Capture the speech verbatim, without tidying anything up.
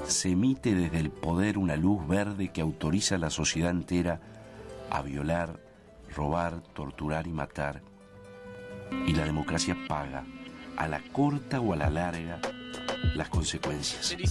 se emite desde el poder una luz verde que autoriza a la sociedad entera a violar, robar, torturar y matar. Y la democracia paga, a la corta o a la larga, las consecuencias.